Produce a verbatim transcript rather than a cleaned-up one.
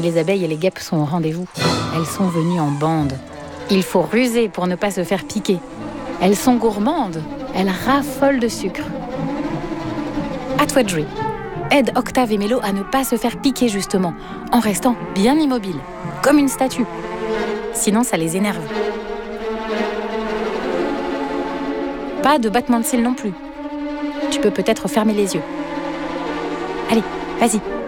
les abeilles et les guêpes sont au rendez-vous. Elles sont venues en bande. Il faut ruser pour ne pas se faire piquer. Elles sont gourmandes. Elles raffolent de sucre. À toi de jouer. Aide Octave et Mélo à ne pas se faire piquer justement, en restant bien immobile, comme une statue. Sinon, ça les énerve. Pas de battement de cils non plus. Tu peux peut-être fermer les yeux. Allez, vas-y.